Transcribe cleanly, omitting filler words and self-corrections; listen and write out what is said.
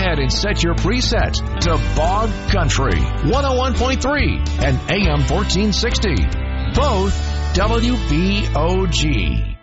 ahead and set your preset to Bog Country 101.3 and AM 1460. Both WBOG.